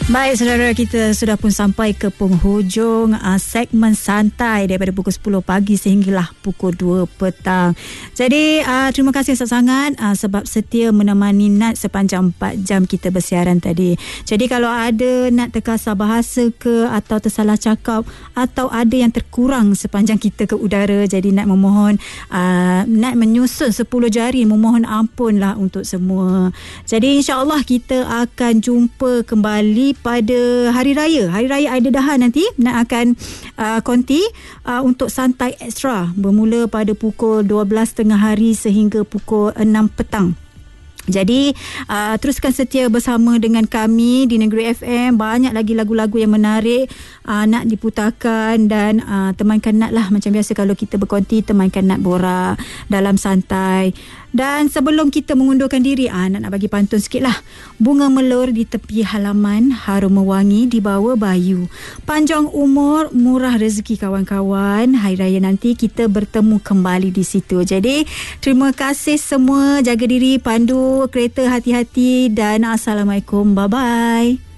Baik, saudara, kita sudah pun sampai ke penghujung segmen santai daripada pukul 10 pagi sehinggalah pukul 2 petang. Jadi terima kasih sangat sebab setia menemani Nat sepanjang 4 jam kita bersiaran tadi. Jadi kalau ada Nat terkasar bahasa ke atau tersalah cakap atau ada yang terkurang sepanjang kita ke udara, jadi Nat memohon, Nat menyusun 10 jari memohon ampun lah untuk semua. Jadi insya-Allah kita akan jumpa kembali pada Hari Raya Aididahan nanti. Nak akan konti untuk santai ekstra bermula pada pukul 12 tengah hari sehingga pukul 6 petang. Jadi teruskan setia bersama dengan kami di Negeri FM. Banyak lagi lagu-lagu yang menarik nak diputarkan dan temankan Nat lah. Macam biasa kalau kita berkonti, temankan Nat borak dalam santai. Dan sebelum kita mengundurkan diri, nak bagi pantun sikit lah. Bunga melur di tepi halaman, harum mewangi di bawah bayu. Panjang umur, murah rezeki kawan-kawan. Hari Raya nanti kita bertemu kembali di situ. Jadi terima kasih semua. Jaga diri, pandu kereta hati-hati dan Assalamualaikum. Bye-bye.